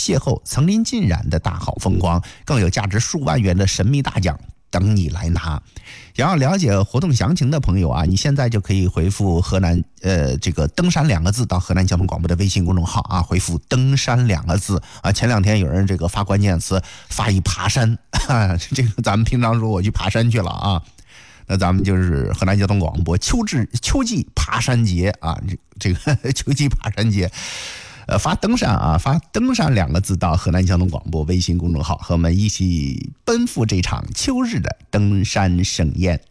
邂逅层林尽染的大好风光，更有价值数万元的神秘大奖等你来拿。想要了解活动详情的朋友啊，你现在就可以回复河南这个登山2个字到河南交通广播的微信公众号啊，回复登山2个字啊。前2天有人这个发关键词发一爬山，这个咱们平常说我去爬山去了啊，那咱们就是河南交通广播秋季爬山节啊，这个秋季爬山节。发登山2个字到河南交通广播微信公众号，和我们一起奔赴这场秋日的登山盛宴。